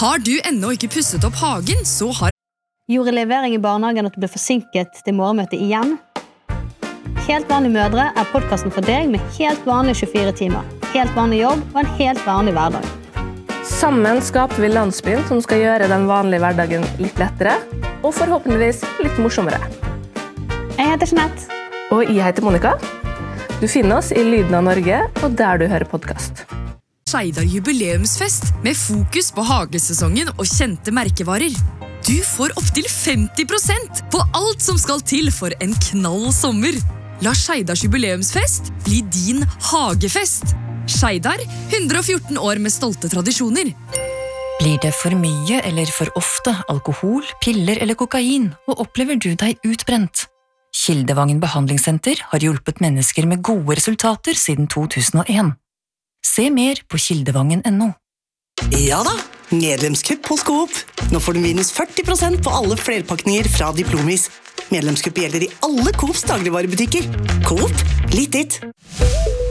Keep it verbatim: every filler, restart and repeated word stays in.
Har du ennå ikke pusset opp hagen, så har Gjorde levering i barnehagen at du ble forsinket til morgenmøtet igjen? Helt vanlige mødre er podcasten for deg med helt vanlige tjuefire timer, helt vanlig jobb og en helt vanlig hverdag. Sammen skaper vi landsbyen som skal gjøre den vanlige hverdagen litt lettere, og forhåpentligvis litt morsommere. Jeg heter Jeanette. Og jeg heter Monica. Du finner oss i Lyden av Norge, og der du hører podcast. Skeidar jubileumsfest med fokus på hagesesongen og kjente merkevarer. Du får opp til femti prosent på alt som skal til for en knall sommer. La Skeidars jubileumsfest bli din hagefest. Skeidar, hundre og fjorten år med stolte tradisjoner. Blir det for mye eller for ofte alkohol, piller eller kokain, og opplever du deg utbrent? Kildevangen behandlingssenter har hjulpet mennesker med gode resultater siden to tusen og en. Se mer på kildevangen punktum no. Ja da, medlemskupp hos Coop. Nå får du minus førti prosent på alle flerpakninger fra Diplomis. Medlemskupp gjelder i alle Coops dagligvarebutikker. Coop, litt ditt.